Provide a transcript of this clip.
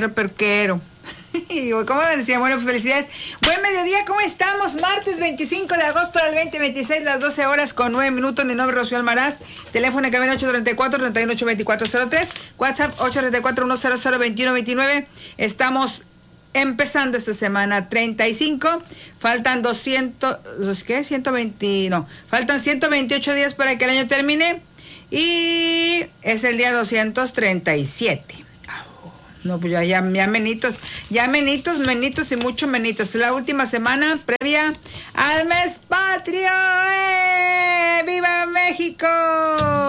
perquero. Y como me decía, bueno, felicidades. Buen mediodía, ¿cómo estamos? Martes 25 de agosto del 2026, las 12 horas con 9 minutos. Mi nombre es Rocío Almaraz. Teléfono en cabina 834-382403. WhatsApp 834-100-2129. Estamos empezando esta semana 35. Faltan 128 días para que el año termine. Y es el día 237. No, pues ya menitos y mucho menitos. Es la última semana previa al mes patrio. ¡Viva México!